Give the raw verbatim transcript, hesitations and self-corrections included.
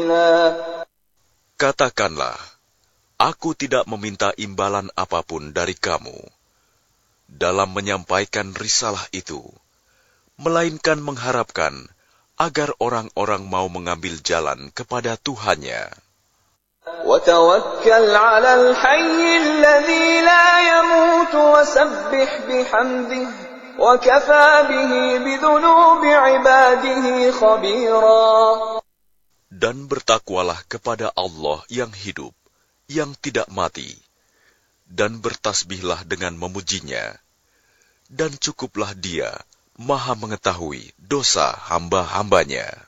سبيلا. Katakanlah, aku tidak meminta imbalan apapun dari kamu dalam menyampaikan risalah itu, melainkan mengharapkan agar orang-orang mau mengambil jalan kepada Tuhannya. وتوكل على الحي الذي لا يموت وسبح بحمده وكفى به بذنوب عباده خبيرا. Dan bertakwalah kepada Allah yang hidup, yang tidak mati, dan bertasbihlah dengan memujinya, dan cukuplah Dia Maha mengetahui dosa hamba-hambanya.